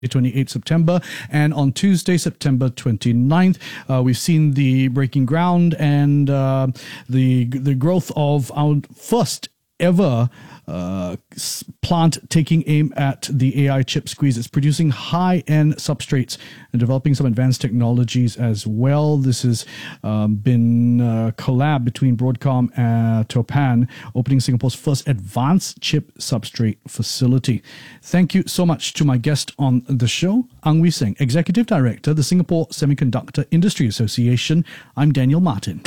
28th September, and on Tuesday, September 29th, we've seen the breaking ground and the growth of our first ever plant taking aim at the AI chip squeeze. It's producing high-end substrates and developing some advanced technologies as well. This has been a collab between Broadcom and Topan, opening Singapore's first advanced chip substrate facility. Thank you so much to my guest on the show, Ang Wee Seng, Executive Director, the Singapore Semiconductor Industry Association. I'm Daniel Martin.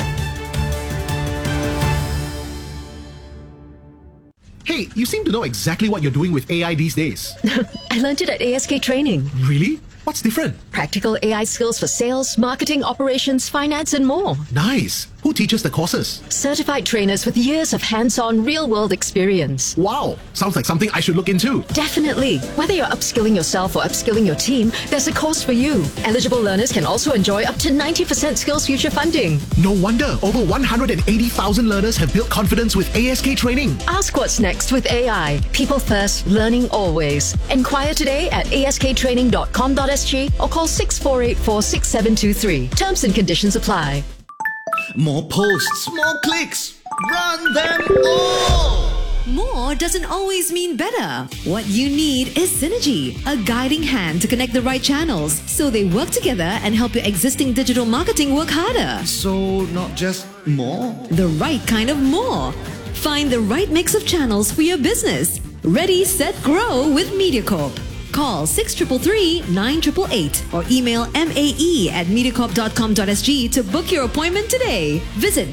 Hey, you seem to know exactly what you're doing with AI these days. I learned it at ASK Training. Really? What's different? Practical AI skills for sales, marketing, operations, finance, and more. Nice. Who teaches the courses? Certified trainers with years of hands-on, real-world experience. Wow. Sounds like something I should look into. Definitely. Whether you're upskilling yourself or upskilling your team, there's a course for you. Eligible learners can also enjoy up to 90% Skills Future funding. No wonder over 180,000 learners have built confidence with ASK Training. Ask what's next with AI. People first, learning always. Enquire today at asktraining.com.sg or call 6484-6723. Terms and conditions apply. More posts, more clicks. Run them all! More doesn't always mean better. What you need is synergy, a guiding hand to connect the right channels so they work together and help your existing digital marketing work harder. So, not just more? The right kind of more. Find the right mix of channels for your business. Ready, set, grow with MediaCorp. Call 6333-9888 or email mae@mediacorp.com.sg to book your appointment today. Visit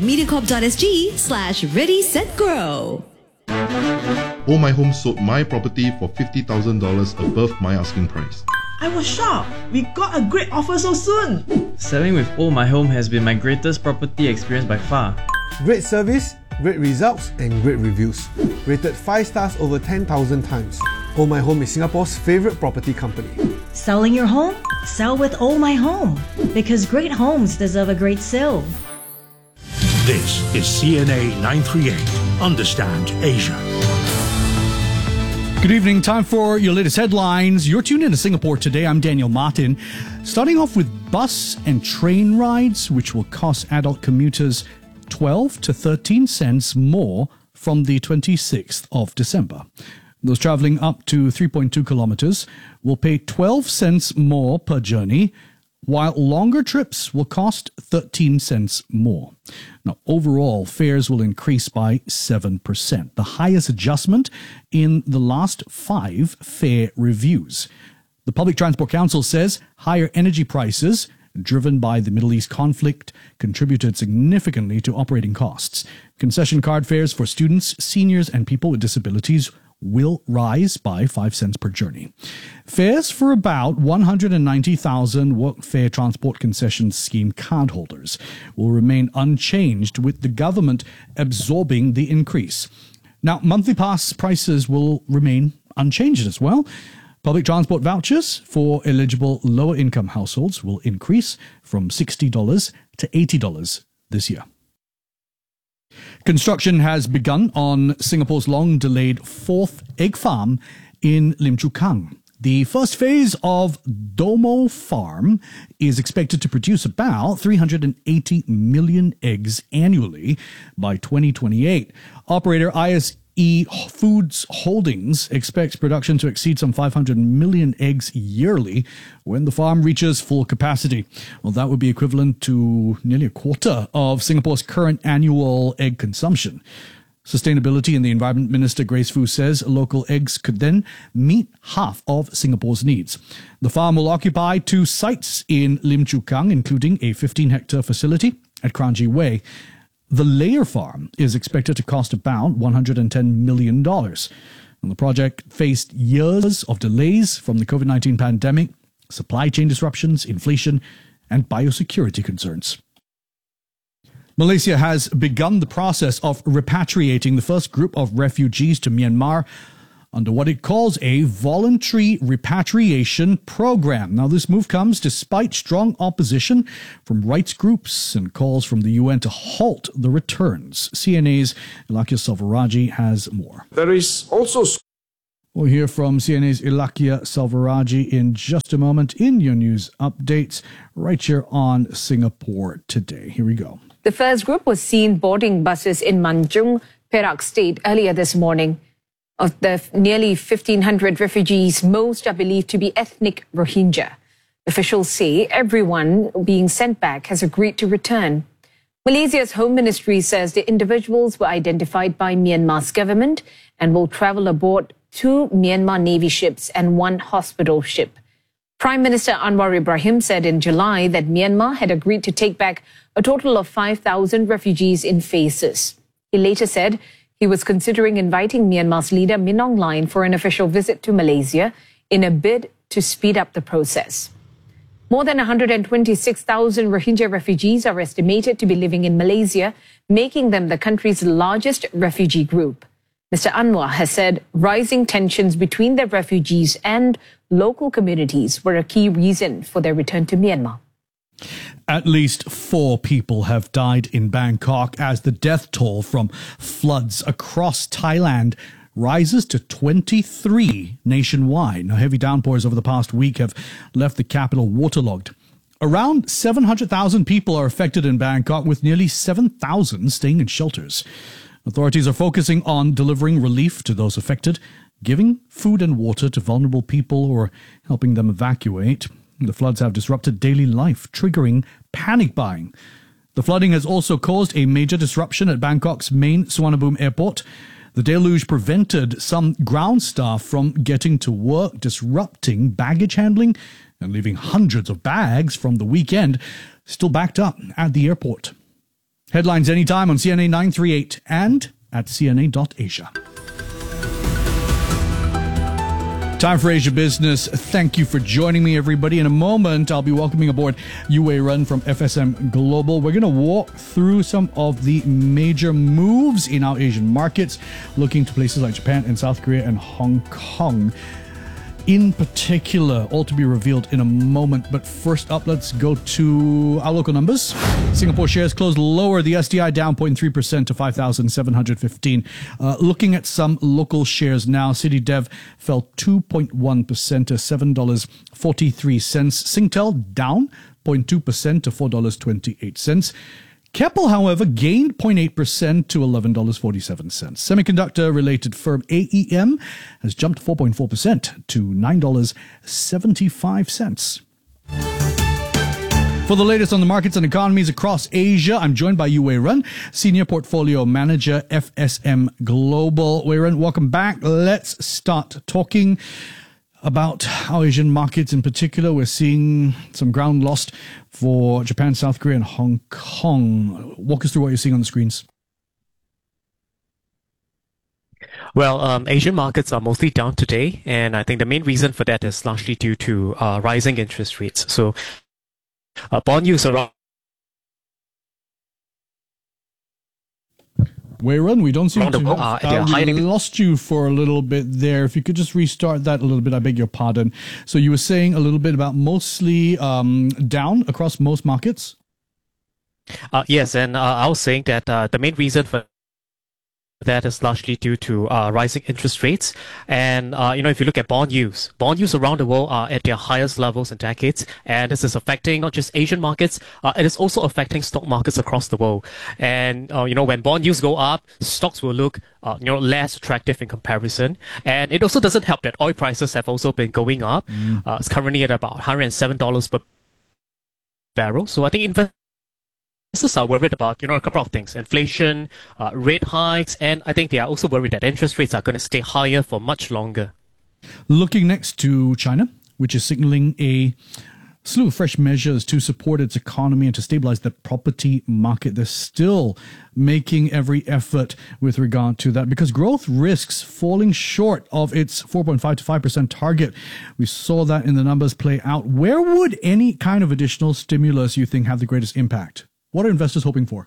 mediacorp.sg/ready-set-grow. Oh My Home sold my property for $50,000 above my asking price. I was shocked. We got a great offer so soon. Selling with Oh My Home has been my greatest property experience by far. Great service, great results, and great reviews. Rated 5 stars over 10,000 times. Oh My Home is Singapore's favourite property company. Selling your home? Sell with Oh My Home. Because great homes deserve a great sale. This is CNA 938. Understand Asia. Good evening. Time for your latest headlines. You're tuned into Singapore Today. I'm Daniel Martin. Starting off with bus and train rides, which will cost adult commuters 12 to 13 cents more from the 26th of December. Those travelling up to 3.2 kilometres will pay 12 cents more per journey, while longer trips will cost 13 cents more. Now, overall, fares will increase by 7%, the highest adjustment in the last 5 fare reviews. The Public Transport Council says higher energy prices, driven by the Middle East conflict, contributed significantly to operating costs. Concession card fares for students, seniors, and people with disabilities will rise by 5 cents per journey. Fares for about 190,000 Workfare Transport Concession Scheme cardholders will remain unchanged, with the government absorbing the increase. Now, monthly pass prices will remain unchanged as well. Public transport vouchers for eligible lower-income households will increase from $60 to $80 this year. Construction has begun on Singapore's long-delayed 4th egg farm in Lim Chu Kang. The first phase of Domo Farm is expected to produce about 380 million eggs annually by 2028. Operator ISE Foods Holdings expects production to exceed some 500 million eggs yearly when the farm reaches full capacity. Well, that would be equivalent to nearly a quarter of Singapore's current annual egg consumption. Sustainability and the Environment Minister Grace Fu says local eggs could then meet half of Singapore's needs. The farm will occupy 2 sites in Lim Chu Kang, including a 15-hectare facility at Kranji Way. The layer farm is expected to cost about $110 million. And the project faced years of delays from the COVID-19 pandemic, supply chain disruptions, inflation, and biosecurity concerns. Malaysia has begun the process of repatriating the first group of refugees to Myanmar under what it calls a voluntary repatriation program. Now, this move comes despite strong opposition from rights groups and calls from the UN to halt the returns. CNA's Ilakia Salvaraji has more. There is also We'll hear from CNA's Ilakia Salvaraji in just a moment in your news updates right here on Singapore Today. Here we go. The first group was seen boarding buses in Manjung, Perak State earlier this morning. Of the nearly 1,500 refugees, most are believed to be ethnic Rohingya. Officials say everyone being sent back has agreed to return. Malaysia's Home Ministry says the individuals were identified by Myanmar's government and will travel aboard 2 Myanmar Navy ships and 1 hospital ship. Prime Minister Anwar Ibrahim said in July that Myanmar had agreed to take back a total of 5,000 refugees in phases. He later said he was considering inviting Myanmar's leader Min Aung Hlaing for an official visit to Malaysia in a bid to speed up the process. More than 126,000 Rohingya refugees are estimated to be living in Malaysia, making them the country's largest refugee group. Mr. Anwar has said rising tensions between the refugees and local communities were a key reason for their return to Myanmar. At least 4 people have died in Bangkok as the death toll from floods across Thailand rises to 23 nationwide. Now, heavy downpours over the past week have left the capital waterlogged. Around 700,000 people are affected in Bangkok, with nearly 7,000 staying in shelters. Authorities are focusing on delivering relief to those affected, giving food and water to vulnerable people, or helping them evacuate. The floods have disrupted daily life, triggering panic buying. The flooding has also caused a major disruption at Bangkok's main Suvarnabhumi airport. The deluge prevented some ground staff from getting to work, disrupting baggage handling and leaving hundreds of bags from the weekend still backed up at the airport. Headlines anytime on CNA 938 and at cna.asia. Time for Asia Business. Thank you for joining me, everybody. In a moment, I'll be welcoming aboard Yu Wei Ren from FSM Global. We're going to walk through some of the major moves in our Asian markets, looking to places like Japan and South Korea and Hong Kong in particular, all to be revealed in a moment. But first up, let's go to our local numbers. Singapore shares closed lower. The SDI down 0.3% to 5,715. Looking at some local shares now, CityDev fell 2.1% to $7.43. Singtel down 0.2% to $4.28. Keppel, however, gained 0.8% to $11.47. Semiconductor-related firm AEM has jumped 4.4% to $9.75. For the latest on the markets and economies across Asia, I'm joined by Yu Wei Ren, Senior Portfolio Manager, FSM Global. Wei Ren, welcome back. Let's start talking about our Asian markets in particular. We're seeing some ground lost for Japan, South Korea, and Hong Kong. Walk us through what you're seeing on the screens. Well, Asian markets are mostly down today, and I think the main reason for that is largely due to rising interest rates. So, bond yields are Wei Ren, we don't seem to have we lost you for a little bit there. If you could just restart that a little bit, I beg your pardon. So you were saying a little bit about mostly down across most markets? Yes, and I was saying that the main reason for that is largely due to rising interest rates. And, if you look at bond yields around the world are at their highest levels in decades. And this is affecting not just Asian markets, it is also affecting stock markets across the world. And, when bond yields go up, stocks will look, less attractive in comparison. And it also doesn't help that oil prices have also been going up. It's currently at about $107 per barrel. So I think investors are worried about, a couple of things. Inflation, rate hikes, and I think they are also worried that interest rates are going to stay higher for much longer. Looking next to China, which is signaling a slew of fresh measures to support its economy and to stabilize the property market. They're still making every effort with regard to that because growth risks falling short of its 4.5 to 5% target. We saw that in the numbers play out. Where would any kind of additional stimulus you think have the greatest impact? What are investors hoping for?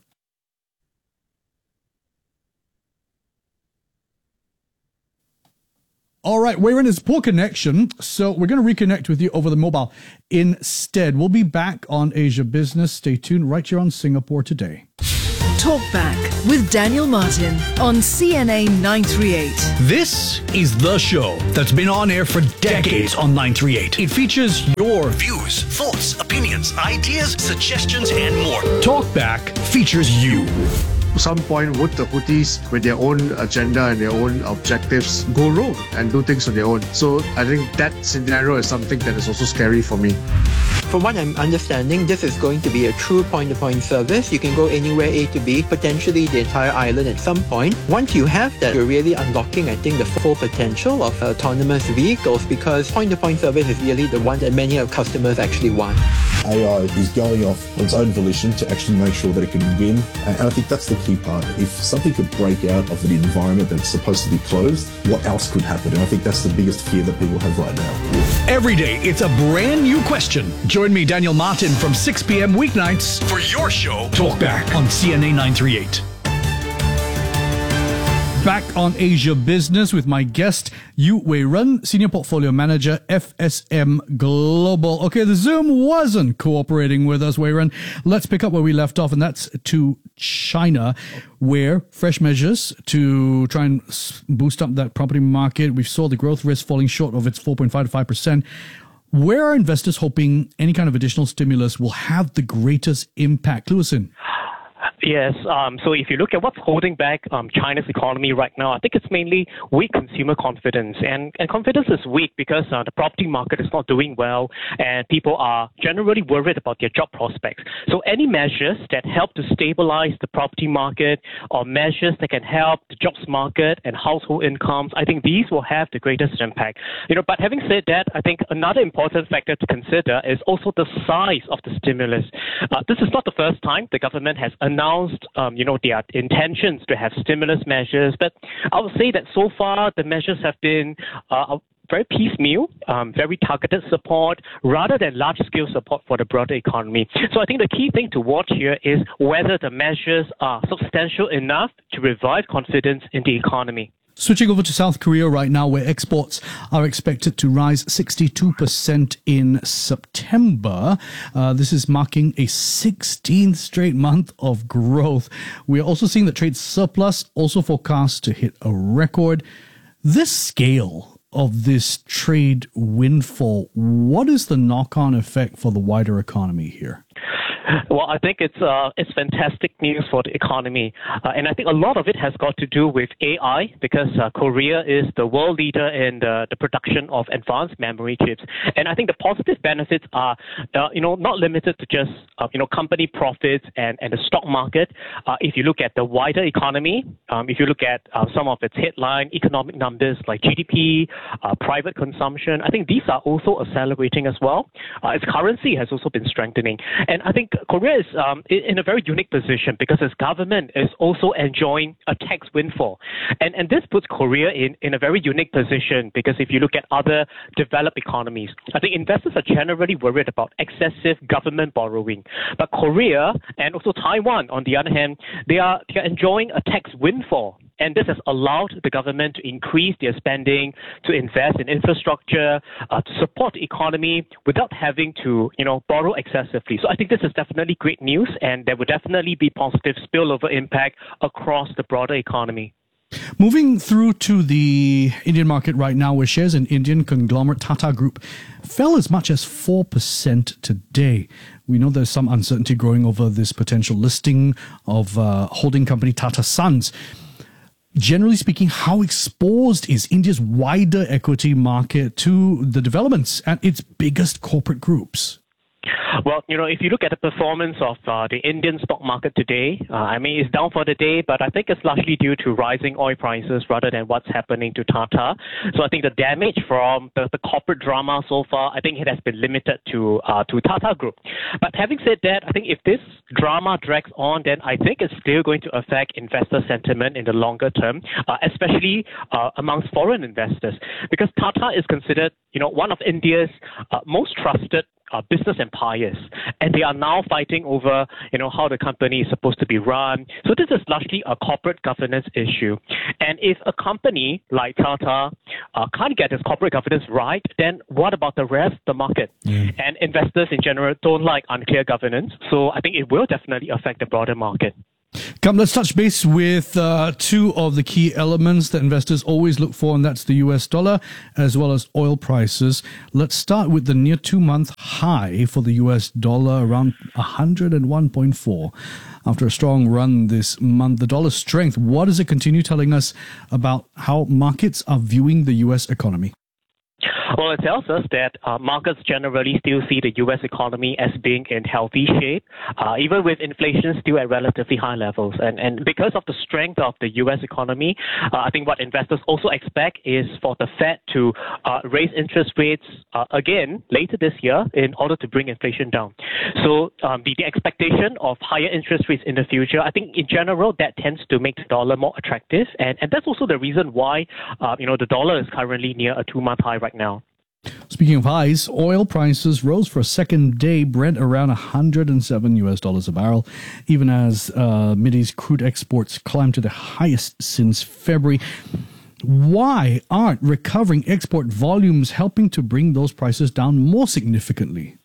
All right, Wei Ren, is poor connection, so we're going to reconnect with you over the mobile instead. We'll be back on Asia Business. Stay tuned right here on Singapore Today. Talkback with Daniel Martin on CNA 938. This is the show that's been on air for decades on 938. It features your views, thoughts, opinions, ideas, suggestions, and more. Talkback features you. At some point, would the Houthis, with their own agenda and their own objectives, go rogue and do things on their own? So I think that scenario is something that is also scary for me. From what I'm understanding, this is going to be a true point-to-point service. You can go anywhere A to B, potentially the entire island at some point. Once you have that, you're really unlocking, I think, the full potential of autonomous vehicles, because point-to-point service is really the one that many of customers actually want. AI is going off on its own volition to actually make sure that it can win. And I think that's the key part. If something could break out of the environment that's supposed to be closed, what else could happen? And I think that's the biggest fear that people have right now. Every day, it's a brand new question. Join me, Daniel Martin, from 6 p.m. weeknights for your show, Talkback, on CNA 938. Back on Asia Business with my guest, Yu Wei Ren, Senior Portfolio Manager, FSM Global. Okay, the Zoom wasn't cooperating with us, Wei Ren. Let's pick up where we left off, and that's to China, where fresh measures to try and boost up that property market. We saw the growth risk falling short of its 4.5 to 5%. Where are investors hoping any kind of additional stimulus will have the greatest impact? Clue us in. Yes. So if you look at what's holding back China's economy right now, I think it's mainly weak consumer confidence. And confidence is weak because the property market is not doing well and people are generally worried about their job prospects. So any measures that help to stabilize the property market or measures that can help the jobs market and household incomes, I think these will have the greatest impact. But having said that, I think another important factor to consider is also the size of the stimulus. This is not the first time the government has announced their intentions to have stimulus measures, but I would say that so far the measures have been very piecemeal, very targeted support rather than large-scale support for the broader economy. So I think the key thing to watch here is whether the measures are substantial enough to revive confidence in the economy. Switching over to South Korea right now, where exports are expected to rise 62% in September. This is marking a 16th straight month of growth. We are also seeing the trade surplus also forecast to hit a record. This scale of this trade windfall, what is the knock-on effect for the wider economy here? Well, I think it's fantastic news for the economy. And I think a lot of it has got to do with AI because Korea is the world leader in the production of advanced memory chips. And I think the positive benefits are, not limited to just, company profits and the stock market. If you look at the wider economy, if you look at some of its headline economic numbers like GDP, private consumption, I think these are also accelerating as well. Its currency has also been strengthening. And I think Korea is in a very unique position because its government is also enjoying a tax windfall. And this puts Korea in a very unique position because if you look at other developed economies, I think investors are generally worried about excessive government borrowing. But Korea and also Taiwan, on the other hand, they are enjoying a tax windfall. And this has allowed the government to increase their spending, to invest in infrastructure, to support the economy without having to, borrow excessively. So I think this is definitely great news, and there will definitely be positive spillover impact across the broader economy. Moving through to the Indian market right now, where shares in Indian conglomerate Tata Group fell as much as 4% today. We know there's some uncertainty growing over this potential listing of holding company Tata Sons. Generally speaking, how exposed is India's wider equity market to the developments at its biggest corporate groups? Well, if you look at the performance of the Indian stock market today, it's down for the day, but I think it's largely due to rising oil prices rather than what's happening to Tata. So I think the damage from the corporate drama so far, I think it has been limited to Tata Group. But having said that, I think if this drama drags on, then I think it's still going to affect investor sentiment in the longer term, especially amongst foreign investors, because Tata is considered, one of India's most trusted business empires, and they are now fighting over, how the company is supposed to be run. So this is largely a corporate governance issue. And if a company like Tata can't get its corporate governance right, then what about the rest of the market? And investors in general don't like unclear governance. So I think it will definitely affect the broader market. Come, let's touch base with two of the key elements that investors always look for, and that's the US dollar as well as oil prices. Let's start with the near 2-month high for the US dollar, around 101.4. After a strong run this month, the dollar's strength, what does it continue telling us about how markets are viewing the US economy? Well, it tells us that markets generally still see the U.S. economy as being in healthy shape, even with inflation still at relatively high levels. And because of the strength of the U.S. economy, I think what investors also expect is for the Fed to raise interest rates again later this year in order to bring inflation down. So the expectation of higher interest rates in the future, I think in general, that tends to make the dollar more attractive. And that's also the reason why, the dollar is currently near a 2-month high right now. Speaking of highs, oil prices rose for a second day, Brent around $107 a barrel, even as Mideast crude exports climbed to the highest since February. Why aren't recovering export volumes helping to bring those prices down more significantly?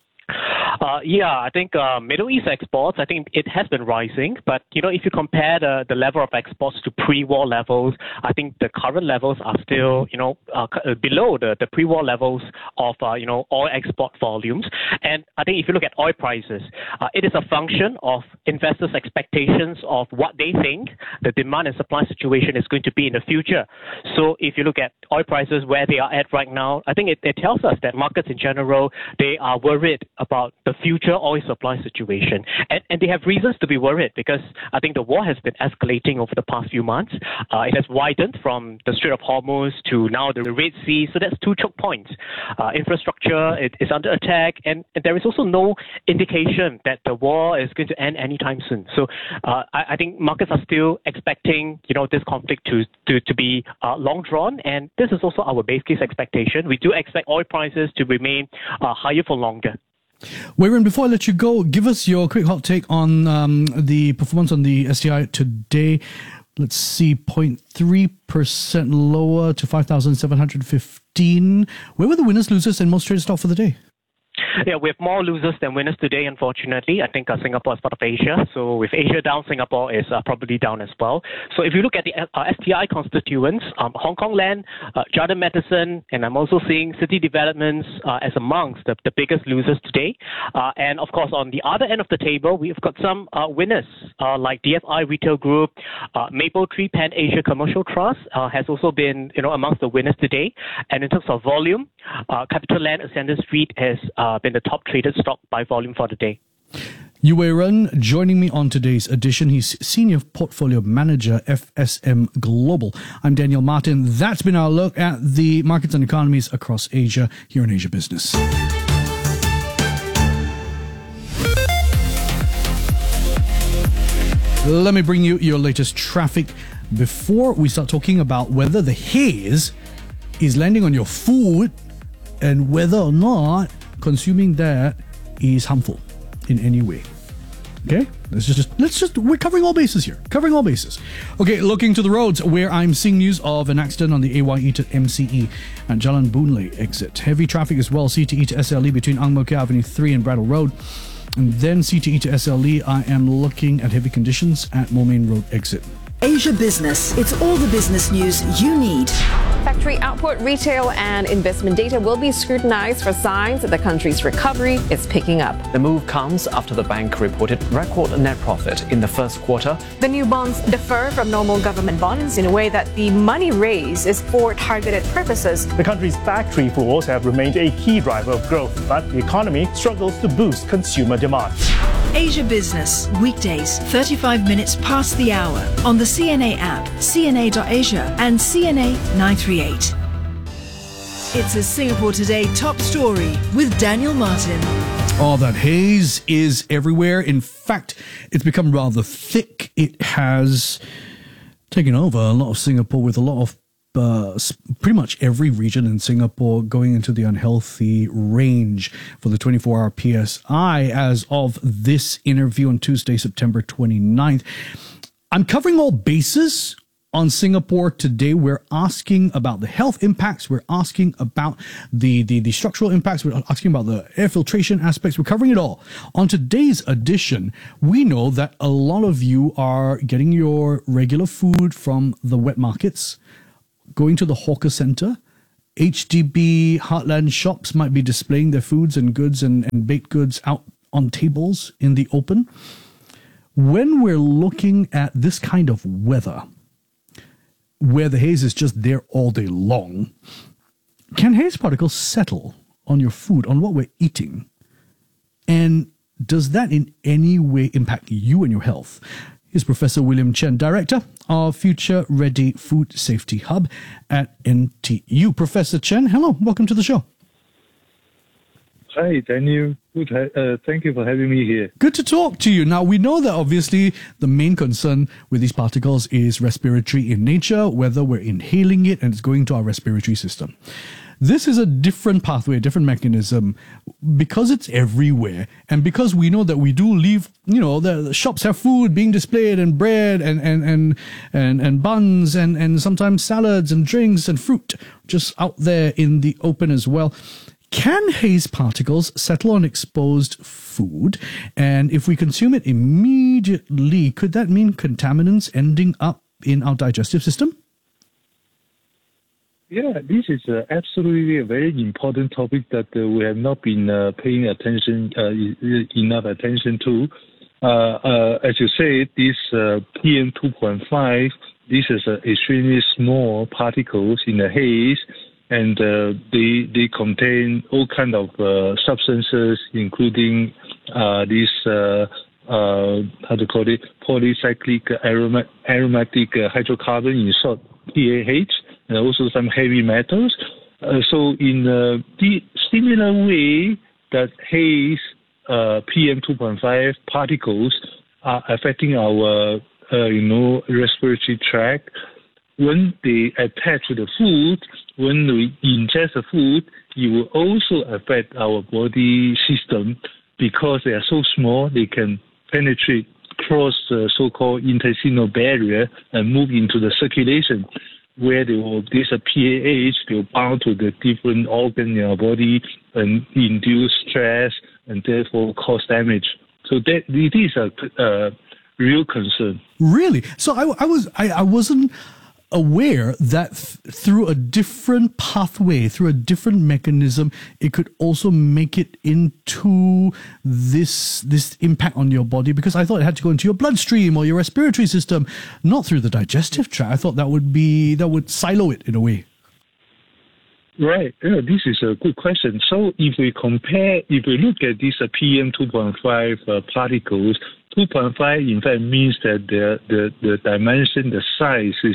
I think Middle East exports, I think it has been rising. But, if you compare the level of exports to pre-war levels, I think the current levels are still, below the pre-war levels of, oil export volumes. And I think if you look at oil prices, it is a function of investors' expectations of what they think the demand and supply situation is going to be in the future. So if you look at oil prices where they are at right now, I think it tells us that markets in general, they are worried about the future oil supply situation. And they have reasons to be worried because I think the war has been escalating over the past few months. It has widened from the Strait of Hormuz to now the Red Sea. So that's two choke points. Infrastructure is under attack, and there is also no indication that the war is going to end anytime soon. So I think markets are still expecting, this conflict to be long drawn, and this is also our base case expectation. We do expect oil prices to remain higher for longer. Wei Ren, before I let you go, give us your quick hot take on the performance on the STI today. Let's see, 0.3% lower to 5,715. Where were the winners, losers, and most traded stock for the day? Yeah, we have more losers than winners today, unfortunately. I think Singapore is part of Asia. So with Asia down, Singapore is probably down as well. So if you look at the STI constituents, Hong Kong Land, Jardine Matheson, and I'm also seeing City Developments as amongst the biggest losers today. And of course, on the other end of the table, we've got some winners like DFI Retail Group, Mapletree Pan Asia Commercial Trust has also been amongst the winners today. And in terms of volume, CapitaLand Ascendant Street has been the top traded stock by volume for the day. Wei Ren joining me on today's edition. He's Senior Portfolio Manager, FSM Global. I'm Daniel Martin. That's been our look at the markets and economies across Asia here in Asia Business. Let me bring you your latest traffic before we start talking about whether the haze is landing on your food and whether or not consuming that is harmful in any way. Okay, we're covering all bases here. Okay, looking to the roads where I'm seeing news of an accident on the AYE to MCE at Jalan Boon Lay exit. Heavy traffic as well, CTE to SLE between Ang Mo Kio Avenue 3 and Brattle Road. And then CTE to SLE, I am looking at heavy conditions at Moulmein Road exit. Asia Business. It's all the business news you need. Factory output, retail, and investment data will be scrutinized for signs that the country's recovery is picking up. The move comes after the bank reported record net profit in the first quarter. The new bonds differ from normal government bonds in a way that the money raised is for targeted purposes. The country's factory floors have remained a key driver of growth, but the economy struggles to boost consumer demand. Asia Business, weekdays, 35 minutes past the hour on the CNA app, CNA.Asia and CNA 938. It's a Singapore Today top story with Daniel Martin. Oh, that haze is everywhere. In fact, it's become rather thick. It has taken over a lot of Singapore with a lot of pretty much every region in Singapore going into the unhealthy range for the 24-hour PSI as of this interview on Tuesday, September 29th. I'm covering all bases on Singapore Today. We're asking about the health impacts. We're asking about the structural impacts. We're asking about the air filtration aspects. We're covering it all. On today's edition, we know that a lot of you are getting your regular food from the wet markets, going to the hawker center. HDB Heartland shops might be displaying their foods and goods and baked goods out on tables in the open. When we're looking at this kind of weather, where the haze is just there all day long, can haze particles settle on your food, on what we're eating? And does that in any way impact you and your health? Here's Professor William Chen, Director of Future Ready Food Safety Hub at NTU. Professor Chen, hello, welcome to the show. Hi, Daniel. Thank you for having me here. Good to talk to you. Now, we know that obviously the main concern with these particles is respiratory in nature, whether we're inhaling it and it's going to our respiratory system. This is a different pathway, a different mechanism, because it's everywhere. And because we know that we do leave, the shops have food being displayed and bread and buns and sometimes salads and drinks and fruit just out there in the open as well. Can haze particles settle on exposed food? And if we consume it immediately, could that mean contaminants ending up in our digestive system? Yeah, this is absolutely a very important topic that we have not been paying enough attention to. As you say, this PM 2.5, this is extremely small particles in the haze, and they contain all kind of substances, including this polycyclic aromatic hydrocarbon, in short PAH, and also some heavy metals. So in the similar way that haze PM 2.5 particles are affecting our respiratory tract, when they attach to the food, when we ingest the food, it will also affect our body system because they are so small, they can penetrate, cross the so-called intestinal barrier and move into the circulation, where this PAH, they will bound to the different organs in our body and induce stress and therefore cause damage. So that it is a real concern. Really? So I wasn't aware that through a different pathway, through a different mechanism, it could also make it into this impact on your body, because I thought it had to go into your bloodstream or your respiratory system, not through the digestive tract. I thought that would silo it in a way. Right. Yeah, this is a good question. So if we look at these PM 2.5 particles, 2.5 in fact means that the dimension, the size is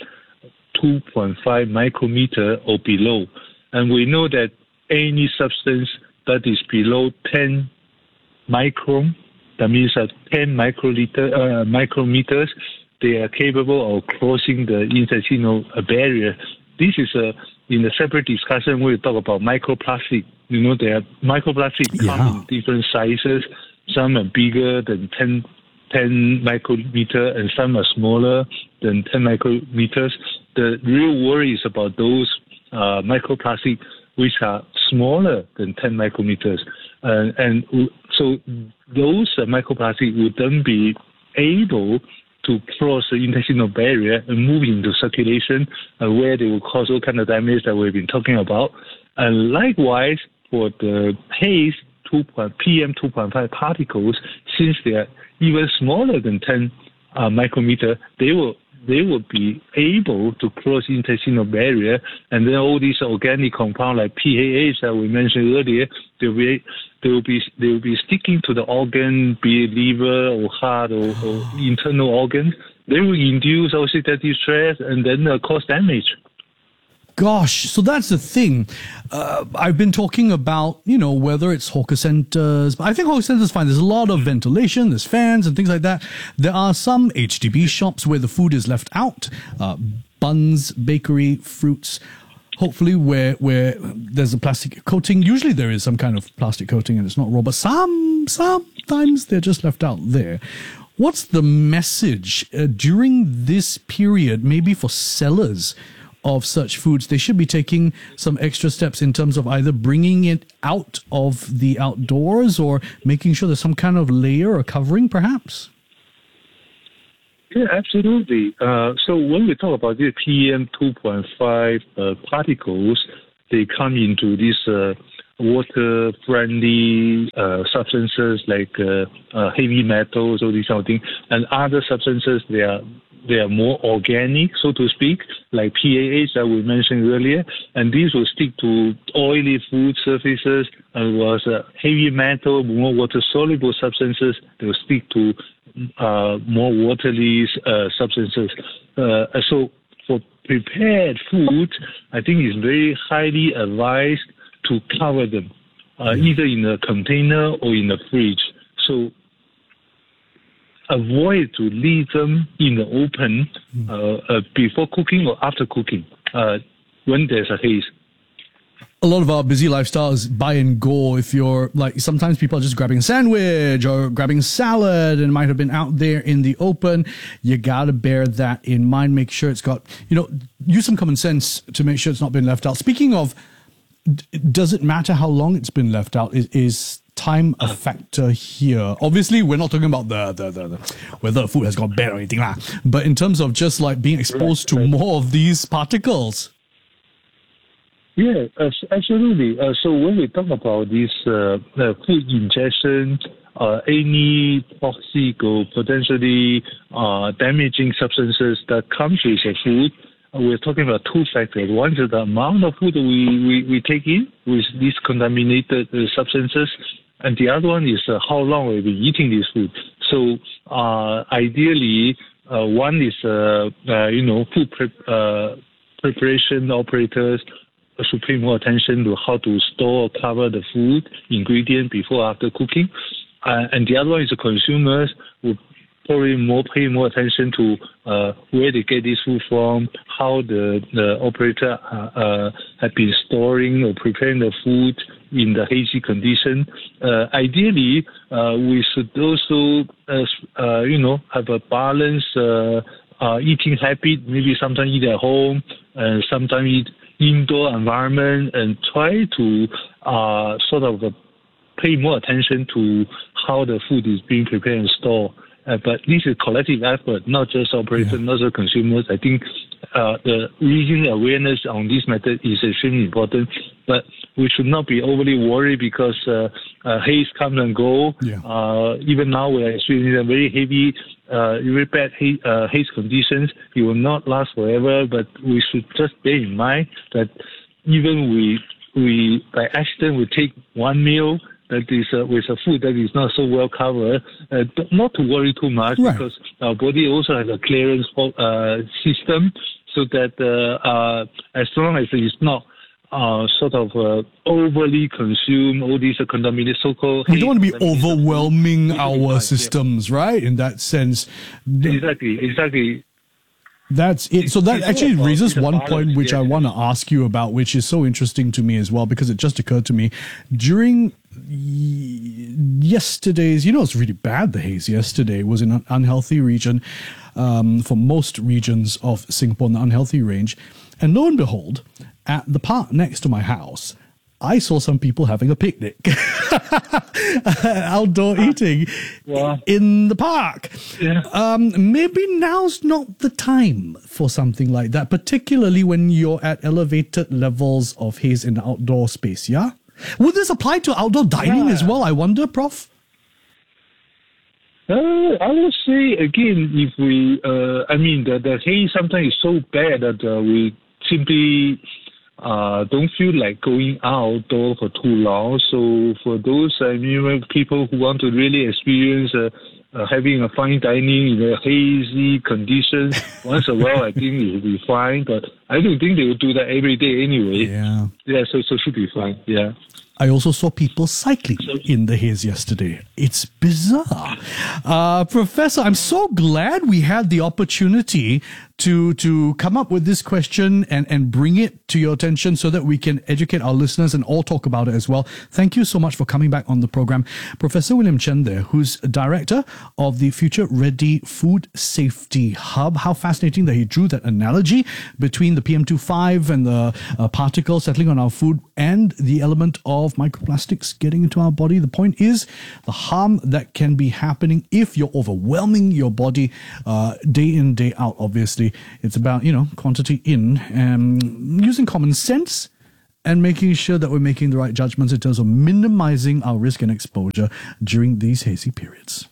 2.5 micrometer or below. And we know that any substance that is below 10 micron, that means that 10 micrometers, they are capable of crossing the intestinal barrier. This is in a separate discussion, we'll talk about microplastic. There are microplastic come in different sizes. Some are bigger than 10 micrometer and some are smaller than 10 micrometers. The real worry is about those microplastic which are smaller than 10 micrometers. And so those microplastic would then be able to cross the intestinal barrier and move into circulation, where they will cause all kind of damage that we've been talking about. And likewise, for the haze, PM 2.5 particles, since they are even smaller than 10 micrometer, they will be able to cross intestinal barrier, and then all these organic compounds like PAH that we mentioned earlier, they will be sticking to the organ, be it liver or heart or internal organs. They will induce oxidative stress and then cause damage. Gosh, so that's the thing. I've been talking about, whether it's hawker centers, but I think hawker centers fine. There's a lot of ventilation, there's fans and things like that. There are some HDB shops where the food is left out, buns, bakery, fruits, hopefully where there's a plastic coating. Usually there is some kind of plastic coating and it's not raw, but sometimes they're just left out there. What's the message during this period, maybe for sellers of such foods? They should be taking some extra steps in terms of either bringing it out of the outdoors or making sure there's some kind of layer or covering, perhaps? Yeah, absolutely. So when we talk about the PM 2.5 particles, they come into these water-friendly substances like heavy metals, all these kind of things, and other substances. They are more organic, so to speak, like PAH that we mentioned earlier, and these will stick to oily food surfaces. And was heavy metal, more water-soluble substances. They will stick to more watery substances. So for prepared food, I think it's very highly advised to cover them, either in a container or in a fridge. So avoid to leave them in the open before cooking or after cooking when there's a haze. A lot of our busy lifestyles buy and go. If you're like, sometimes people are just grabbing a sandwich or grabbing a salad and might have been out there in the open. You got to bear that in mind. Make sure it's got, use some common sense to make sure it's not been left out. Speaking of, does it matter how long it's been left out? Is time a factor here? Obviously, we're not talking about the whether food has gone bad or anything lah. But in terms of just like being exposed to more of these particles. Yeah, absolutely. So when we talk about this food ingestion, any toxic or potentially damaging substances that comes with the food, we're talking about two factors. One is the amount of food we take in with these contaminated substances, and the other one is how long we've been eating this food. So ideally, one is food preparation operators should pay more attention to how to store or cover the food ingredient before or after cooking, and the other one is the consumers who probably pay more attention to where they get this food from, how the operator have been storing or preparing the food in the hazy condition. Ideally, we should also have a balanced eating habit. Maybe sometimes eat at home, and sometimes eat indoor environment, and try to sort of pay more attention to how the food is being prepared and stored. But this is collective effort, not just operators, not just consumers. I think the raising awareness on this method is extremely important. But we should not be overly worried because haze comes and go. Even now we are experiencing very heavy, very bad haze conditions. It will not last forever, but we should just bear in mind that even we by accident we take one meal that is with a food that is not so well covered, not to worry too much, because our body also has a clearance system, so that as long as it's not sort of overly consume all these contaminated so-called... We don't want to be overwhelming our systems, right? In that sense. Exactly. That's it. So that actually raises one point which I want to ask you about, which is so interesting to me as well, because it just occurred to me during yesterday's, it's really bad, the haze yesterday was in an unhealthy region, for most regions of Singapore in the unhealthy range. And lo and behold, at the park next to my house, I saw some people having a picnic, outdoor eating in the park. Maybe now's not the time for something like that, particularly when you're at elevated levels of haze in the outdoor space, yeah? Would this apply to outdoor dining as well, I wonder, Prof? I would say, again, if we, the haze sometimes is so bad that we simply... don't feel like going outdoor for too long. So for those people who want to really experience having a fine dining in a hazy conditions, once a while, I think it will be fine. But I don't think they will do that every day anyway. So it should be fine. Yeah. I also saw people cycling in the haze yesterday. It's bizarre. Professor, I'm so glad we had the opportunity to come up with this question and bring it to your attention so that we can educate our listeners and all talk about it as well. Thank you so much for coming back on the program. Professor William Chen there, who's director of the Future Ready Food Safety Hub. How fascinating that he drew that analogy between the PM2.5 and the particles settling on our food and the element of microplastics getting into our body. The point is the harm that can be happening if you're overwhelming your body day in, day out. Obviously, it's about, quantity in and using common sense and making sure that we're making the right judgments in terms of minimizing our risk and exposure during these hazy periods.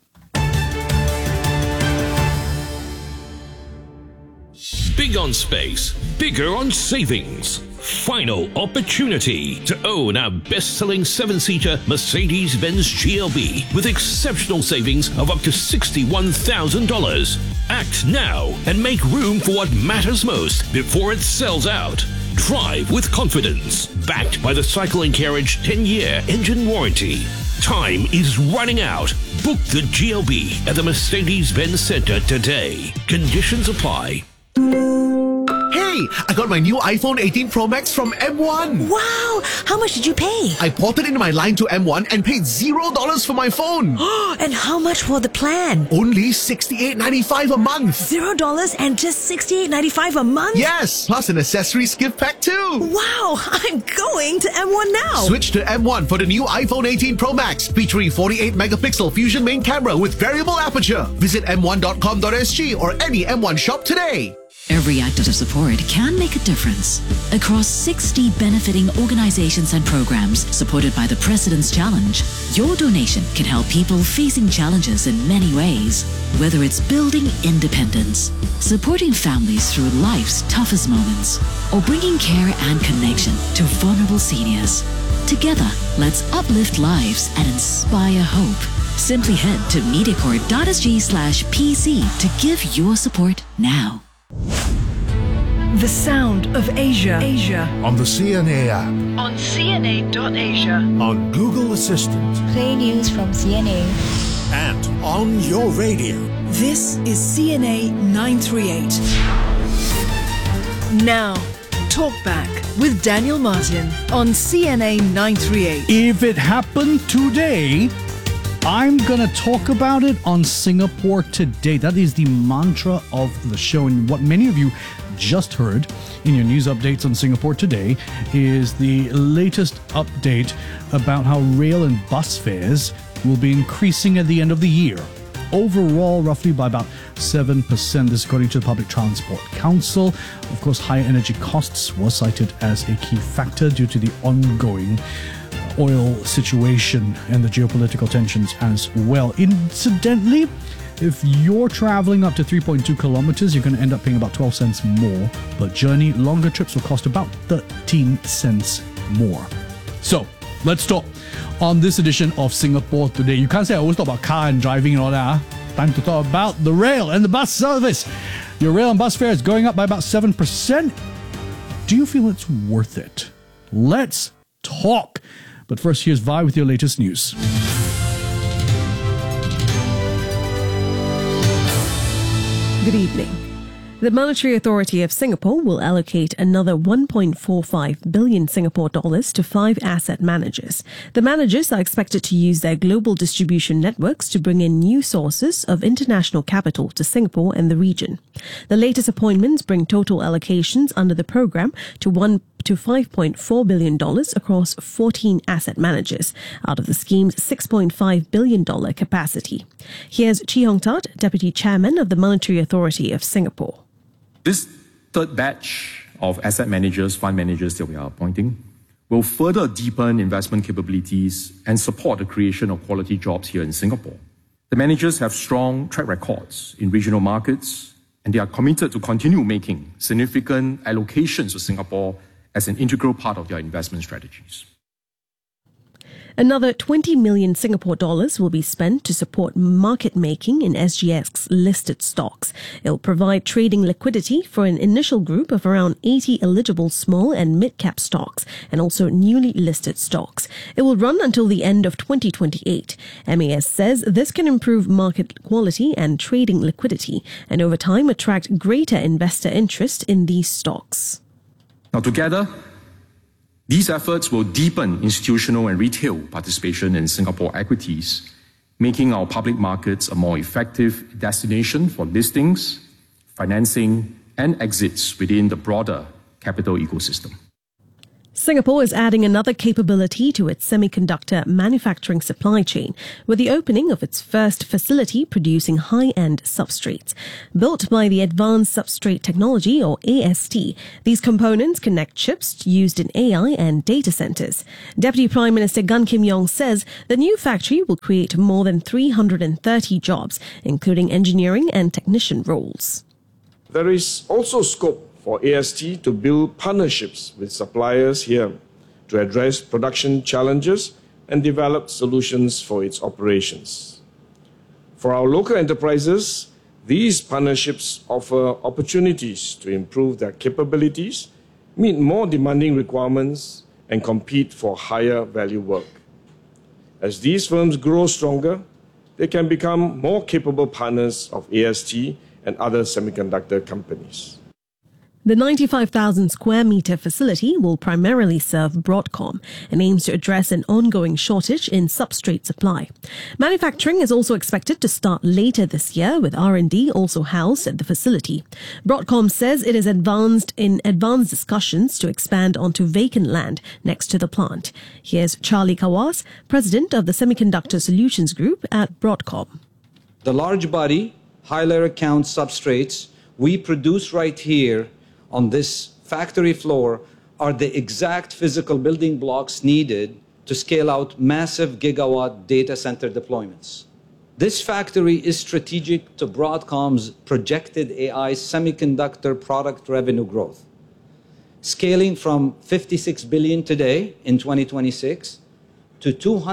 Big on space, bigger on savings. Final opportunity to own our best-selling 7-seater Mercedes-Benz GLB with exceptional savings of up to $61,000. Act now and make room for what matters most before it sells out. Drive with confidence, backed by the Cycle & Carriage 10-year engine warranty. Time is running out. Book the GLB at the Mercedes-Benz Center today. Conditions apply. Hey, I got my new iPhone 18 Pro Max from M1. Wow! How much did you pay? I ported into my line to M1 and paid $0 for my phone. And how much for the plan? Only $68.95 a month. $0 and just $68.95 a month? Yes, plus an accessories gift pack too. Wow, I'm going to M1 now. Switch to M1 for the new iPhone 18 Pro Max featuring 48-megapixel Fusion main camera with variable aperture. Visit m1.com.sg or any M1 shop today. Every act of support can make a difference. Across 60 benefiting organizations and programs supported by the President's Challenge, your donation can help people facing challenges in many ways. Whether it's building independence, supporting families through life's toughest moments, or bringing care and connection to vulnerable seniors. Together, let's uplift lives and inspire hope. Simply head to MediaCorp.sg/PC to give your support now. The sound of Asia. On the CNA app. On CNA.Asia. On Google Assistant. Play news from CNA. And on your radio. This is CNA 938. Now, Talk Back with Daniel Martin on CNA 938. If it happened today, I'm going to talk about it on Singapore Today. That is the mantra of the show. And what many of you just heard in your news updates on Singapore Today is the latest update about how rail and bus fares will be increasing at the end of the year. Overall, roughly by about 7%. This is according to the Public Transport Council. Of course, higher energy costs were cited as a key factor due to the ongoing oil situation and the geopolitical tensions as well. Incidentally, if you're traveling up to 3.2 kilometers, you're going to end up paying about 12 cents more per journey. Longer trips will cost about 13 cents more. So, let's talk on this edition of Singapore Today. You can't say I always talk about car and driving and all that. Time to talk about the rail and the bus service. Your rail and bus fare is going up by about 7%. Do you feel it's worth it? Let's talk. But first, here's Vi with your latest news. Good evening. The Monetary Authority of Singapore will allocate another 1.45 billion Singapore dollars to 5 asset managers. The managers are expected to use their global distribution networks to bring in new sources of international capital to Singapore and the region. The latest appointments bring total allocations under the program to $5.4 billion across 14 asset managers out of the scheme's $6.5 billion capacity. Here's Chee Hong Tat, Deputy Chairman of the Monetary Authority of Singapore. This third batch of asset managers, fund managers that we are appointing, will further deepen investment capabilities and support the creation of quality jobs here in Singapore. The managers have strong track records in regional markets, and they are committed to continue making significant allocations to Singapore as an integral part of their investment strategies. Another 20 million Singapore dollars will be spent to support market making in SGX listed stocks. It will provide trading liquidity for an initial group of around 80 eligible small and mid-cap stocks and also newly listed stocks. It will run until the end of 2028. MAS says this can improve market quality and trading liquidity and over time attract greater investor interest in these stocks. Now, together, these efforts will deepen institutional and retail participation in Singapore equities, making our public markets a more effective destination for listings, financing, and exits within the broader capital ecosystem. Singapore is adding another capability to its semiconductor manufacturing supply chain with the opening of its first facility producing high-end substrates. Built by the Advanced Substrate Technology, or AST, these components connect chips used in AI and data centers. Deputy Prime Minister Gan Kim Yong says the new factory will create more than 330 jobs, including engineering and technician roles. There is also scope for AST to build partnerships with suppliers here to address production challenges and develop solutions for its operations. For our local enterprises, these partnerships offer opportunities to improve their capabilities, meet more demanding requirements, and compete for higher value work. As these firms grow stronger, they can become more capable partners of AST and other semiconductor companies. The 95,000 square metre facility will primarily serve Broadcom and aims to address an ongoing shortage in substrate supply. Manufacturing is also expected to start later this year, with R&D also housed at the facility. Broadcom says it is advanced discussions to expand onto vacant land next to the plant. Here's Charlie Kawas, president of the Semiconductor Solutions Group at Broadcom. The large body, high layer count substrates we produce right here on this factory floor are the exact physical building blocks needed to scale out massive gigawatt data center deployments. This factory is strategic to Broadcom's projected AI semiconductor product revenue growth, scaling from $56 billion today in 2026 to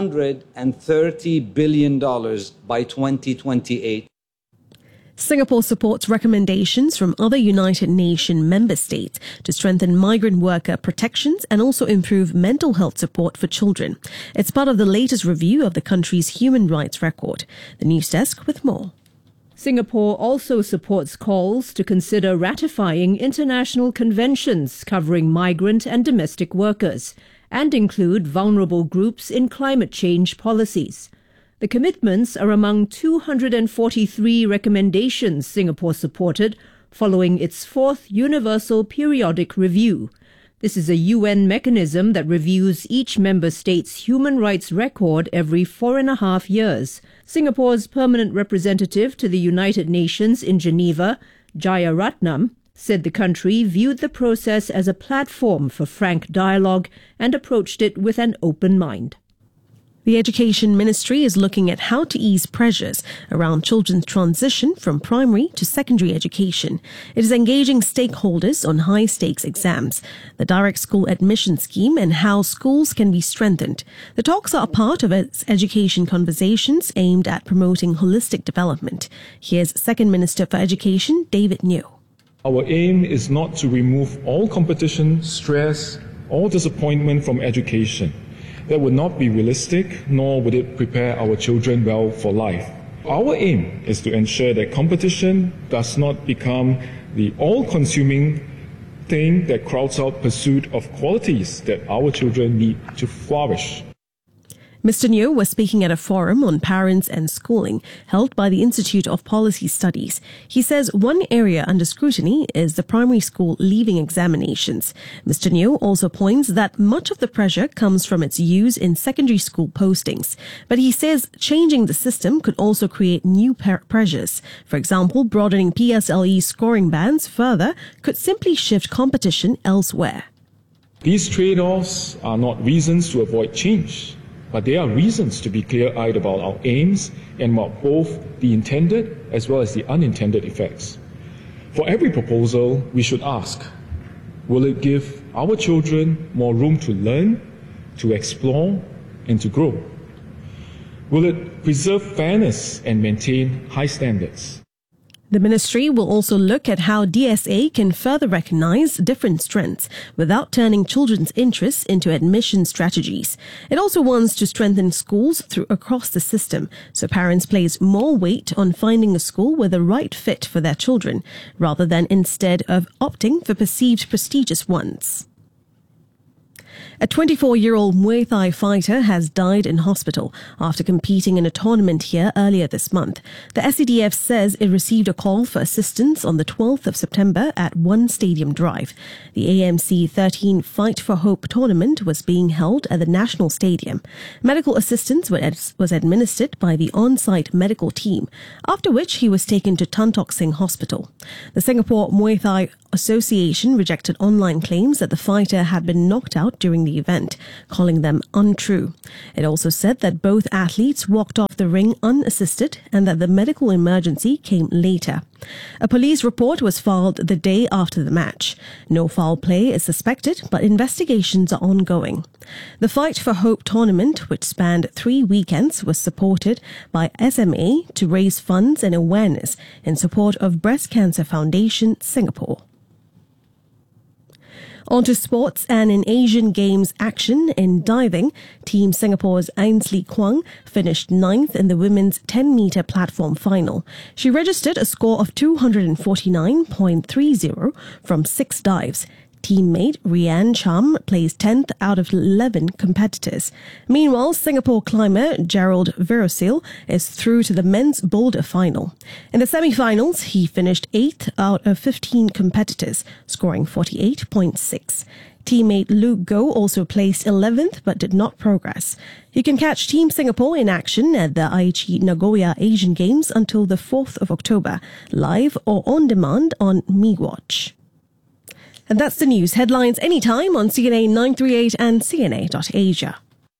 $230 billion by 2028. Singapore supports recommendations from other United Nations member states to strengthen migrant worker protections and also improve mental health support for children. It's part of the latest review of the country's human rights record. The News Desk with more. Singapore also supports calls to consider ratifying international conventions covering migrant and domestic workers and include vulnerable groups in climate change policies. The commitments are among 243 recommendations Singapore supported following its fourth Universal Periodic Review. This is a UN mechanism that reviews each member state's human rights record every 4.5 years. Singapore's permanent representative to the United Nations in Geneva, Jayaratnam, said the country viewed the process as a platform for frank dialogue and approached it with an open mind. The Education Ministry is looking at how to ease pressures around children's transition from primary to secondary education. It is engaging stakeholders on high-stakes exams, the direct school admission scheme, and how schools can be strengthened. The talks are a part of its education conversations aimed at promoting holistic development. Here's Second Minister for Education, David Neo. Our aim is not to remove all competition, stress, or disappointment from education. That would not be realistic, nor would it prepare our children well for life. Our aim is to ensure that competition does not become the all-consuming thing that crowds out pursuit of qualities that our children need to flourish. Mr. Neo was speaking at a forum on parents and schooling held by the Institute of Policy Studies. He says one area under scrutiny is the primary school leaving examinations. Mr. Neo also points that much of the pressure comes from its use in secondary school postings. But he says changing the system could also create new pressures. For example, broadening PSLE scoring bands further could simply shift competition elsewhere. These trade-offs are not reasons to avoid change, but they are reasons to be clear-eyed about our aims and about both the intended as well as the unintended effects. For every proposal, we should ask, will it give our children more room to learn, to explore, and to grow? Will it preserve fairness and maintain high standards? The ministry will also look at how DSA can further recognize different strengths without turning children's interests into admission strategies. It also wants to strengthen schools across the system, so parents place more weight on finding a school with the right fit for their children, rather than instead of opting for perceived prestigious ones. A 24-year-old Muay Thai fighter has died in hospital after competing in a tournament here earlier this month. The SCDF says it received a call for assistance on the 12th of September at One Stadium Drive. The AMC 13 Fight for Hope tournament was being held at the National Stadium. Medical assistance was administered by the on-site medical team, after which he was taken to Tan Tock Seng Hospital. The Singapore Muay Thai Association rejected online claims that the fighter had been knocked out during the event, calling them untrue. It also said that both athletes walked off the ring unassisted and that the medical emergency came later. A police report was filed the day after the match. No foul play is suspected, but investigations are ongoing. The Fight for Hope tournament, which spanned 3 weekends, was supported by SMA to raise funds and awareness in support of Breast Cancer Foundation Singapore. On to sports, and in Asian Games action in diving, Team Singapore's Ainsley Kwang finished 9th in the women's 10-metre platform final. She registered a score of 249.30 from 6 dives. Teammate Rianne Cham placed 10th out of 11 competitors. Meanwhile, Singapore climber Gerald Verosil is through to the men's boulder final. In the semi-finals, he finished 8th out of 15 competitors, scoring 48.6. Teammate Luke Goh also placed 11th but did not progress. You can catch Team Singapore in action at the Aichi Nagoya Asian Games until the 4th of October, live or on demand on MeWatch. And that's the news. Headlines anytime on CNA 938 and CNA.Asia.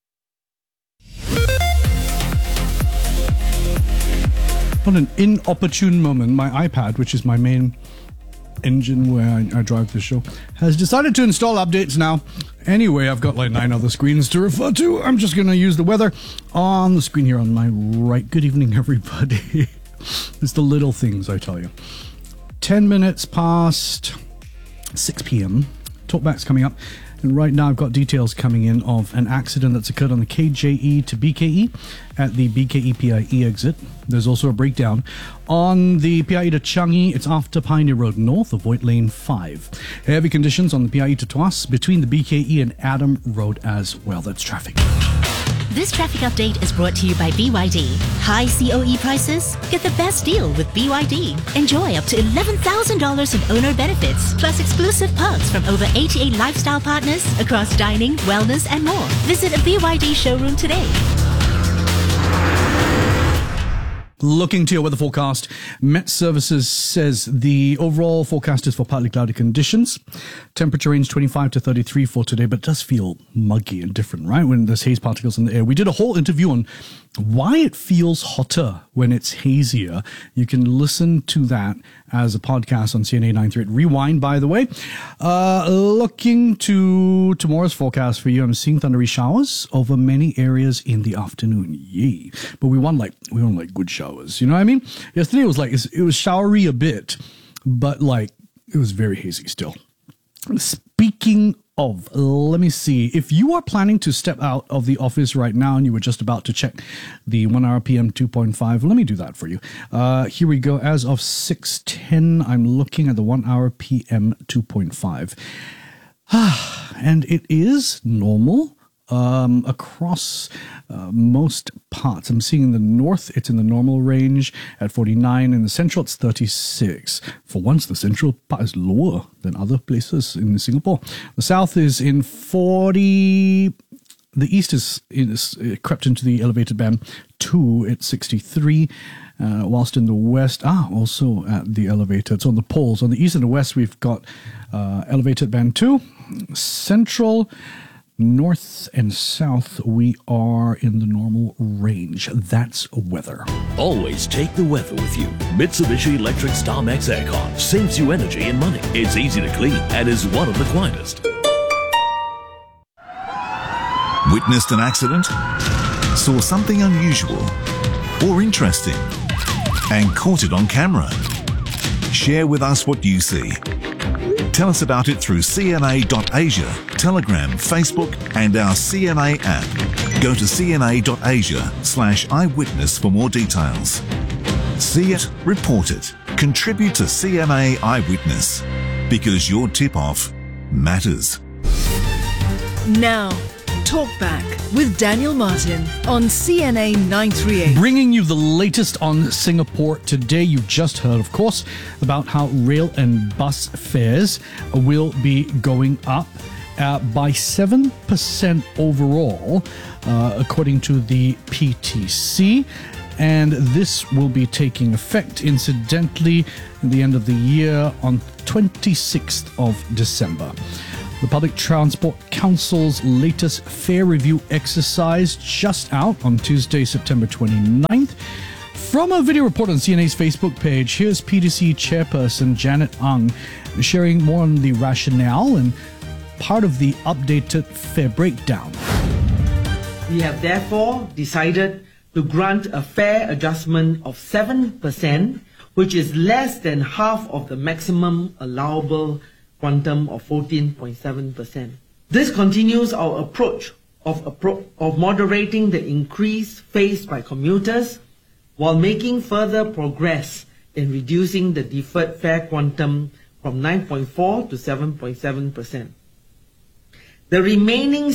What an inopportune moment. My iPad, which is my main engine where I drive the show, has decided to install updates now. Anyway, I've got like 9 other screens to refer to. I'm just going to use the weather on the screen here on my right. Good evening, everybody. It's the little things, I tell you. 10 minutes past 6 p.m. Talkback's coming up, and right now I've got details coming in of an accident that's occurred on the KJE to BKE at the BKE PIE exit. There's also a breakdown on the PIE to Changi. It's after Pioneer Road North, avoid lane 5. Heavy conditions on the PIE to Tuas between the BKE and Adam Road as well. That's traffic. This traffic update is brought to you by BYD. High COE prices? Get the best deal with BYD. Enjoy up to $11,000 in owner benefits, plus exclusive perks from over 88 lifestyle partners across dining, wellness, and more. Visit a BYD showroom today. Looking to your weather forecast, Met Services says the overall forecast is for partly cloudy conditions. Temperature range 25 to 33 for today, but it does feel muggy and different, right? When there's haze particles in the air. We did a whole interview on why it feels hotter when it's hazier. You can listen to that as a podcast on CNA 938 Rewind, by the way. Looking to tomorrow's forecast for you, I'm seeing thundery showers over many areas in the afternoon. Yay. But we want good showers. You know what I mean? Yesterday it was showery a bit, but like it was very hazy still. Speaking of, let me see. If you are planning to step out of the office right now and you were just about to check the 1 hour PM 2.5, let me do that for you. Here we go. As of 6:10, I'm looking at the 1 hour PM 2.5. And it is normal across most parts. I'm seeing in the north, it's in the normal range at 49. In the central, it's 36. For once, the central part is lower than other places in Singapore. The south is in 40. The east is crept into the elevated band 2 at 63. Whilst in the west, also at the elevated. So on the poles, on the east and the west, we've got elevated band 2. Central, north and south, we are in the normal range. That's weather. Always take the weather with you. Mitsubishi Electric StarMax Aircon saves you energy and money. It's easy to clean and is one of the quietest. Witnessed an accident? saw something unusual or interesting and caught it on camera? Share with us what you see. Tell us about it through CNA.Asia, Telegram, Facebook and our CNA app. Go to cna.asia/eyewitness for more details. See it, report it, contribute to CNA Eyewitness, because your tip-off matters. Now, Talk Back with Daniel Martin on CNA 938. Bringing you the latest on Singapore today. You just heard, of course, about how rail and bus fares will be going up by 7% overall, according to the PTC. And this will be taking effect, incidentally, at the end of the year on 26th of December. The Public Transport Council's latest fare review exercise just out on Tuesday, September 29th. From a video report on CNA's Facebook page, here's PTC Chairperson Janet Ang sharing more on the rationale and part of the updated fare breakdown. We have therefore decided to grant a fare adjustment of 7%, which is less than half of the maximum allowable quantum of 14.7%. This continues our approach of moderating the increase faced by commuters while making further progress in reducing the deferred fare quantum from 9.4 to 7.7%. The remaining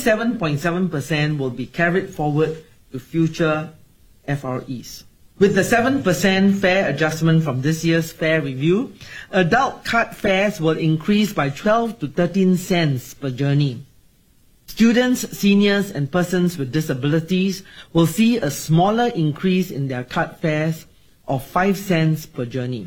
7.7% will be carried forward to future FREs. With the 7% fare adjustment from this year's fare review, adult card fares will increase by 12 to 13 cents per journey. Students, seniors, and persons with disabilities will see a smaller increase in their card fares of 5 cents per journey.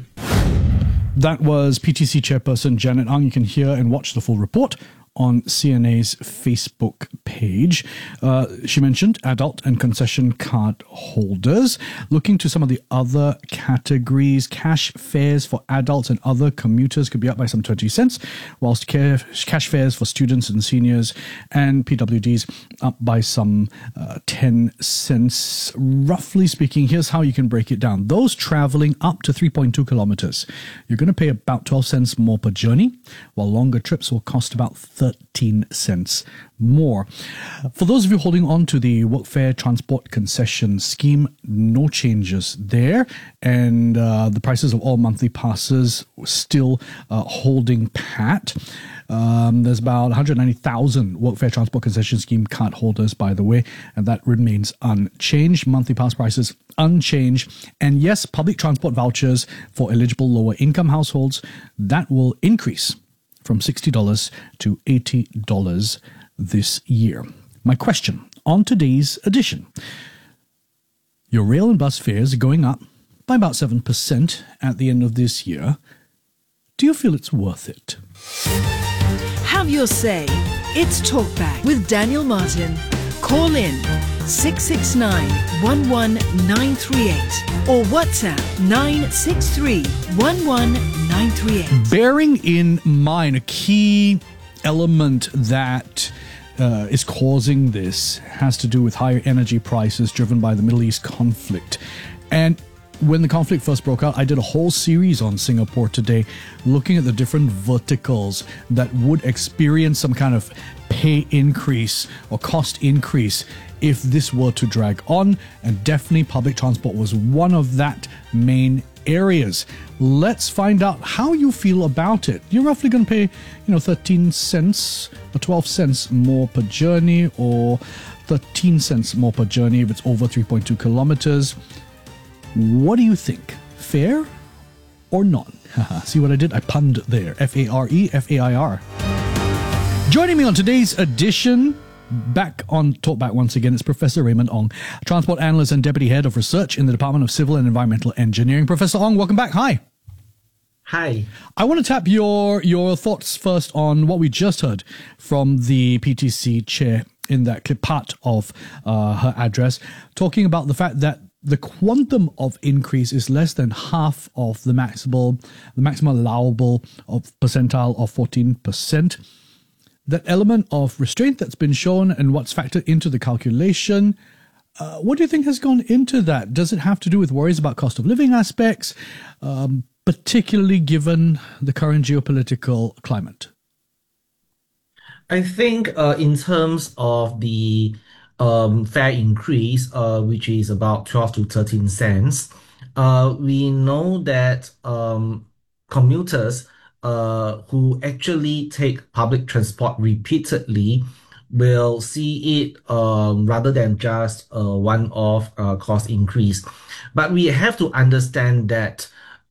That was PTC Chairperson Janet Ang. You can hear and watch the full report on CNA's Facebook page. She mentioned adult and concession card holders. Looking to some of the other categories, cash fares for adults and other commuters could be up by some 20 cents, whilst cash fares for students and seniors and PWDs up by some 10 cents. Roughly speaking, here's how you can break it down. Those traveling up to 3.2 kilometers, you're going to pay about 12 cents more per journey, while longer trips will cost about 13 cents more. For those of you holding on to the Workfare Transport Concession Scheme, no changes there, and the prices of all monthly passes still holding pat. There's about 190,000 Workfare Transport Concession Scheme card holders, by the way, and that remains unchanged. Monthly pass prices unchanged. And yes, public transport vouchers for eligible lower income households, that will increase from $60 to $80 this year. My question on today's edition: your rail and bus fares are going up by about 7% at the end of this year. Do you feel it's worth it? Have your say. It's Talkback with Daniel Martin. Call in 669-11938 or WhatsApp 963-11938. Bearing in mind a key element that is causing this has to do with higher energy prices driven by the Middle East conflict. And when the conflict first broke out, I did a whole series on Singapore Today looking at the different verticals that would experience some kind of pay increase or cost increase if this were to drag on, and definitely public transport was one of that main areas. Let's find out how you feel about it. You're roughly going to pay, 13 cents or 12 cents more per journey, or 13 cents more per journey if it's over 3.2 kilometers. What do you think? Fair or not? See what I did? I punned there. F-A-R-E, F-A-I-R. Joining me on today's edition, back on Talkback once again, it's Professor Raymond Ong, Transport Analyst and Deputy Head of Research in the Department of Civil and Environmental Engineering. Professor Ong, welcome back. Hi. Hi. I want to tap your thoughts first on what we just heard from the PTC chair in that clip, part of her address, talking about the fact that the quantum of increase is less than half of the maximum allowable of percentile of 14%. That element of restraint that's been shown and what's factored into the calculation, What do you think has gone into that? Does it have to do with worries about cost of living aspects, particularly given the current geopolitical climate? I think in terms of the fare increase, which is about 12 to 13 cents, we know that commuters who actually take public transport repeatedly will see it rather than just a one-off cost increase. But we have to understand that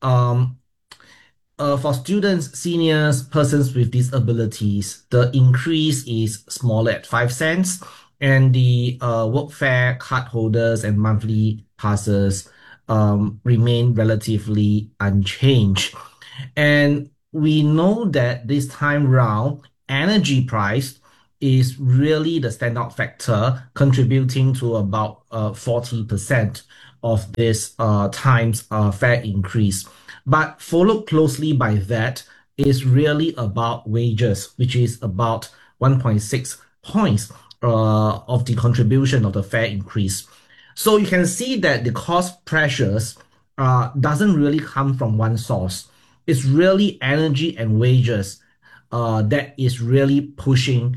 for students, seniors, persons with disabilities, the increase is smaller at 5 cents, and the workfare card holders and monthly passes remain relatively unchanged. And we know that this time round, energy price is really the standout factor, contributing to about 40% of this time's fare increase. But followed closely by that is really about wages, which is about 1.6 points of the contribution of the fare increase. So you can see that the cost pressures doesn't really come from one source. It's really energy and wages that is really pushing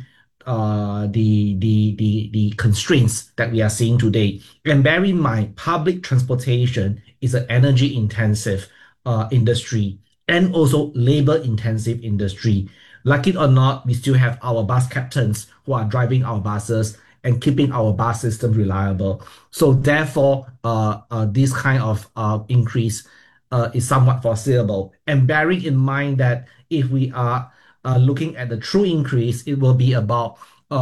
the constraints that we are seeing today. And bear in mind, public transportation is an energy intensive industry and also labor intensive industry. Like it or not, we still have our bus captains who are driving our buses and keeping our bus system reliable. So therefore, this kind of increase is somewhat foreseeable. And bearing in mind that if we are looking at the true increase, it will be about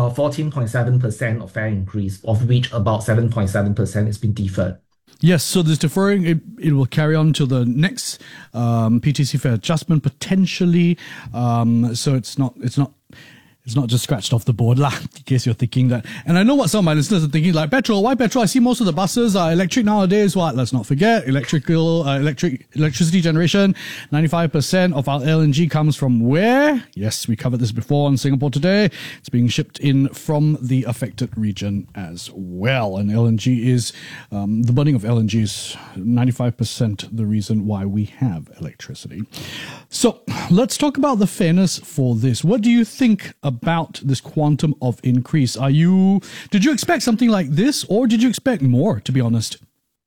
14.7% of fare increase, of which about 7.7% has been deferred. Yes, so this deferring, it will carry on to the next PTC fare adjustment potentially. So it's not just scratched off the board, in case you're thinking that. And I know what some of my listeners are thinking, like, petrol, why petrol? I see most of the buses are electric nowadays. What? Let's not forget, electricity generation. 95% of our LNG comes from where? Yes, we covered this before on Singapore Today. It's being shipped in from the affected region as well. And LNG is, the burning of LNG is 95% the reason why we have electricity. So let's talk about the fairness for this. What do you think about this quantum of increase? Did you expect something like this, or did you expect more, to be honest?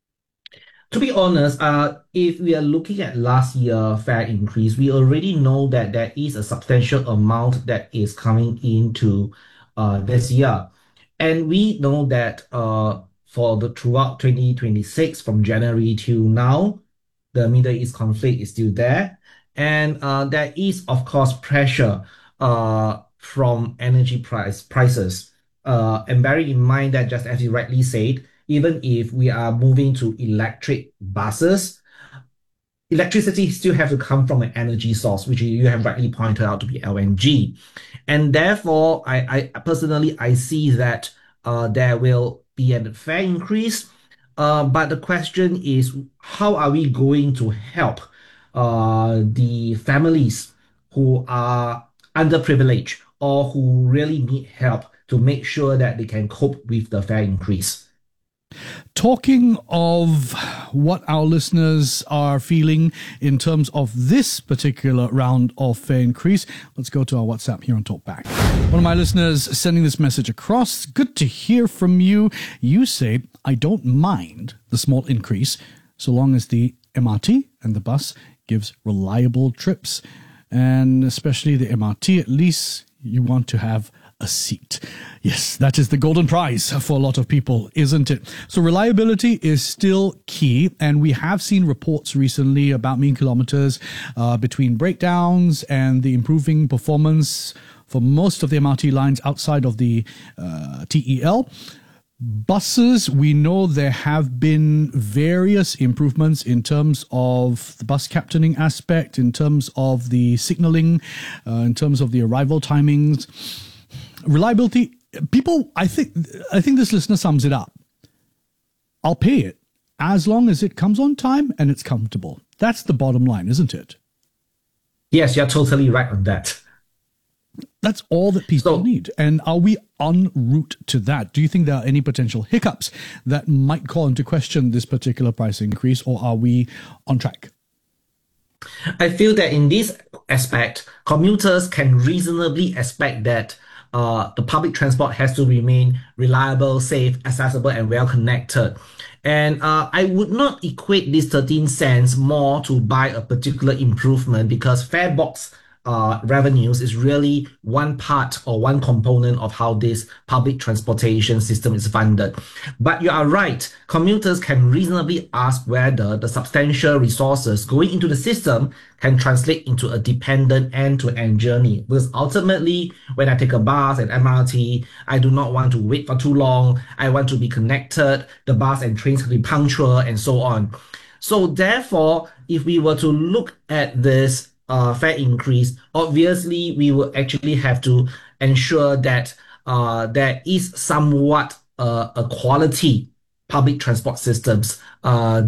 To be honest, if we are looking at last year fare increase, we already know that there is a substantial amount that is coming into this year. And we know that throughout 2026, from January till now, the Middle East conflict is still there. And there is, of course, pressure from energy prices. And bearing in mind that, just as you rightly said, even if we are moving to electric buses, electricity still have to come from an energy source, which you have rightly pointed out to be LNG. And therefore, I personally see that there will be a fare increase. But the question is, how are we going to help the families who are underprivileged or who really need help to make sure that they can cope with the fare increase? Talking of what our listeners are feeling in terms of this particular round of fare increase, let's go to our WhatsApp here on Talkback. One of my listeners sending this message across. Good to hear from you. You say, I don't mind the small increase so long as the MRT and the bus gives reliable trips. And especially the MRT, at least you want to have a seat. Yes, that is the golden prize for a lot of people, isn't it? So reliability is still key, and we have seen reports recently about mean kilometers between breakdowns and the improving performance for most of the MRT lines outside of the TEL. Buses, we know there have been various improvements in terms of the bus captaining aspect, in terms of the signaling, in terms of the arrival timings. Reliability, people, I think this listener sums it up. I'll pay it as long as it comes on time and it's comfortable. That's the bottom line, isn't it? Yes, you're totally right on that. That's all that people need. And are we en route to that? Do you think there are any potential hiccups that might call into question this particular price increase, or are we on track? I feel that in this aspect, commuters can reasonably expect that the public transport has to remain reliable, safe, accessible, and well connected. And I would not equate this 13 cents more to buy a particular improvement, because fare box revenues is really one part or one component of how this public transportation system is funded. But you are right, commuters can reasonably ask whether the substantial resources going into the system can translate into a dependent end-to-end journey. Because ultimately, when I take a bus and MRT, I do not want to wait for too long. I want to be connected. The bus and trains can be punctual and so on. So therefore, if we were to look at this fare increase, obviously we will actually have to ensure that there is somewhat a quality public transport systems